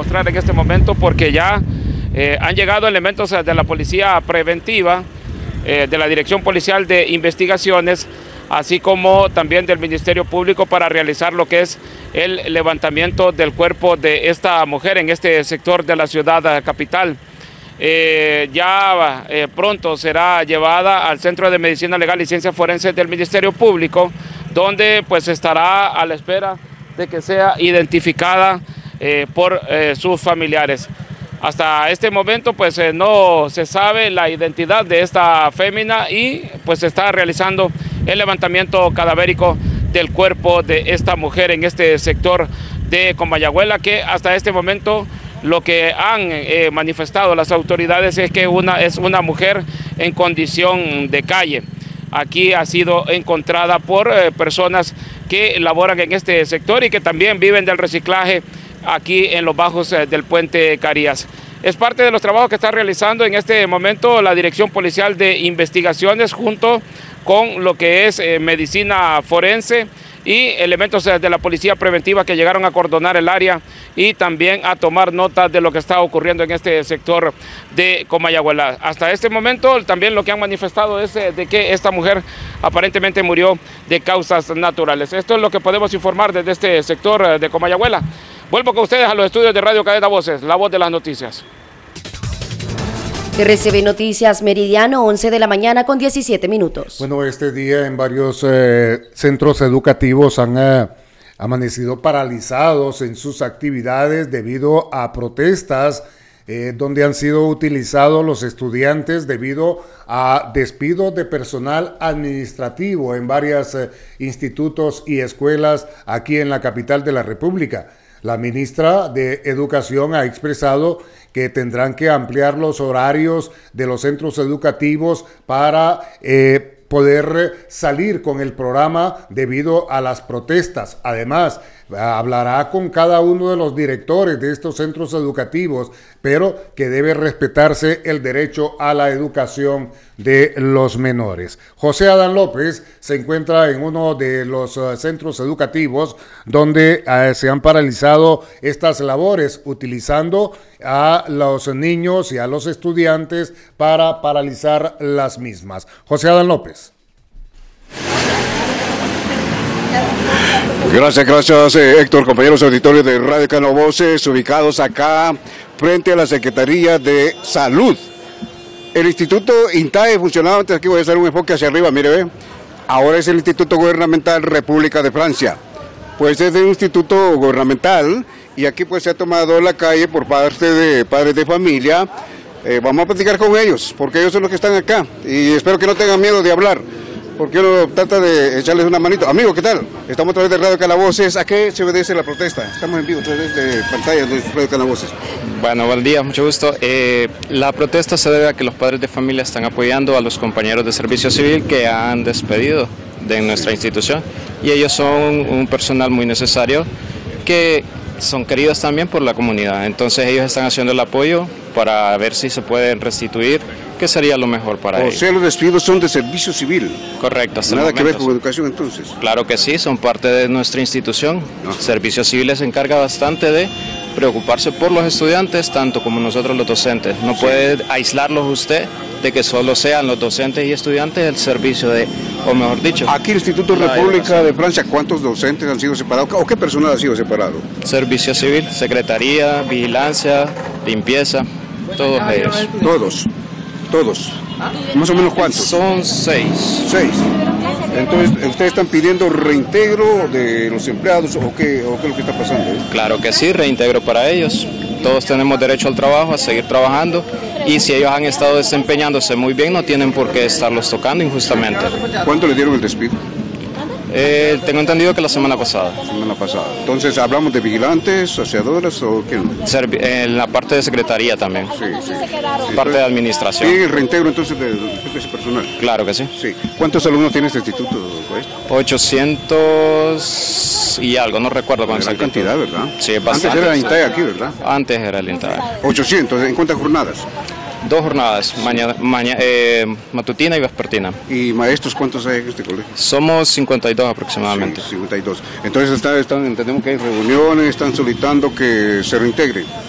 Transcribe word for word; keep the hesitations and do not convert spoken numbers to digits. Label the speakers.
Speaker 1: mostrar en este momento porque ya eh, han llegado elementos de la Policía Preventiva, eh, de la Dirección Policial de Investigaciones, así como también del Ministerio Público para realizar lo que es el levantamiento del cuerpo de esta mujer en este sector de la ciudad capital. Eh, ya eh, pronto será llevada al Centro de Medicina Legal y Ciencias Forenses del Ministerio Público, donde pues estará a la espera de que sea identificada eh, por eh, sus familiares. Hasta este momento pues eh, no se sabe la identidad de esta fémina y pues se está realizando el levantamiento cadavérico del cuerpo de esta mujer en este sector de Comayagüela, que hasta este momento lo que han eh, manifestado las autoridades es que una, es una mujer en condición de calle. Aquí ha sido encontrada por eh, personas que laboran en este sector y que también viven del reciclaje aquí en los bajos eh, del puente Carías. Es parte de los trabajos que está realizando en este momento la Dirección Policial de Investigaciones junto con lo que es eh, medicina forense y elementos de la Policía Preventiva que llegaron a acordonar el área y también a tomar nota de lo que está ocurriendo en este sector de Comayagüela. Hasta este momento también lo que han manifestado es de que esta mujer aparentemente murió de causas naturales. Esto es lo que podemos informar desde este sector de Comayagüela. Vuelvo con ustedes a los estudios de Radio Cadena Voces, la voz de las noticias.
Speaker 2: R C B Noticias Meridiano, once de la mañana con diecisiete minutos.
Speaker 3: Bueno, este día en varios eh, centros educativos han eh, amanecido paralizados en sus actividades debido a protestas eh, donde han sido utilizados los estudiantes debido a despidos de personal administrativo en varios eh, institutos y escuelas aquí en la capital de la República. La ministra de Educación ha expresado que tendrán que ampliar los horarios de los centros educativos para eh, poder salir con el programa debido a las protestas. Además, hablará con cada uno de los directores de estos centros educativos, pero que debe respetarse el derecho a la educación de los menores. José Adán López se encuentra en uno de los uh, centros educativos donde uh, se han paralizado estas labores, utilizando a los niños y a los estudiantes para paralizar las mismas. José Adán López.
Speaker 4: Gracias, gracias eh, Héctor, compañeros auditores de Radio Cadena Voces, ubicados acá frente a la Secretaría de Salud. El Instituto INTAE funcionaba antes, aquí voy a hacer un enfoque hacia arriba, mire, ve. Ahora es el Instituto Gubernamental República de Francia. Pues es un instituto gubernamental y aquí pues se ha tomado la calle por parte de padres de familia. Eh, vamos a platicar con ellos, porque ellos son los que están acá y espero que no tengan miedo de hablar, porque uno trata de echarles una manito. Amigo, ¿qué tal? Estamos a través de Radio Cadena Voces. ¿A qué se obedece la protesta? Estamos en vivo a través de pantallas de Radio Cadena Voces.
Speaker 5: Bueno, buen día, mucho gusto. Eh, la protesta se debe a que los padres de familia están apoyando a los compañeros de servicio civil que han despedido de nuestra institución y ellos son un personal muy necesario que son queridos también por la comunidad. Entonces ellos están haciendo el apoyo para ver si se pueden restituir, que sería lo mejor para
Speaker 4: o
Speaker 5: ellos.
Speaker 4: O sea, los despidos son de servicio civil.
Speaker 5: Correcto. Hasta
Speaker 4: Nada que ver con educación entonces.
Speaker 5: Claro que sí, son parte de nuestra institución. No. Servicio Civil se encarga bastante de preocuparse por los estudiantes, tanto como nosotros los docentes. No sí. puede aislarlos usted de que solo sean los docentes y estudiantes el servicio de, o mejor dicho.
Speaker 4: Aquí el Instituto República de Francia, ¿cuántos docentes han sido separados o qué personal ha sido separado?
Speaker 5: Servicio Civil, Secretaría, Vigilancia, Limpieza, todos ellos.
Speaker 4: Todos, todos. ¿Más o menos cuántos?
Speaker 5: Son seis.
Speaker 4: Seis. Entonces, ¿ustedes están pidiendo reintegro de los empleados o qué, o qué es lo que está pasando? ¿Eh?
Speaker 5: Claro que sí, reintegro para ellos. Todos tenemos derecho al trabajo, a seguir trabajando, y si ellos han estado desempeñándose muy bien, no tienen por qué estarlos tocando injustamente.
Speaker 4: ¿Cuánto le dieron el despido?
Speaker 5: Eh, tengo entendido que la semana pasada.
Speaker 4: Semana pasada. Entonces, ¿hablamos de vigilantes, saciadoras o qué?
Speaker 5: Servi- en la parte de secretaría también.
Speaker 4: Sí, sí.
Speaker 5: Parte de administración.
Speaker 4: ¿Y el reintegro entonces de, de ese personal?
Speaker 5: Claro que sí.
Speaker 4: Sí. ¿Cuántos alumnos tiene este instituto, pues?
Speaker 5: ochocientos y algo, no recuerdo con
Speaker 4: exactitud. Cantidad, ¿verdad?
Speaker 5: Sí, es bastante.
Speaker 4: Antes era el INTAE aquí, ¿verdad?
Speaker 5: Antes era el INTAE.
Speaker 4: ochocientos, ¿en cuántas jornadas?
Speaker 5: Dos jornadas, mañana, maña, eh, matutina y vespertina.
Speaker 4: ¿Y maestros cuántos hay en este colegio?
Speaker 5: Somos cincuenta y dos aproximadamente.
Speaker 4: Sí, cincuenta y dos. Entonces está, están, entendemos que hay reuniones, están solicitando que se reintegren.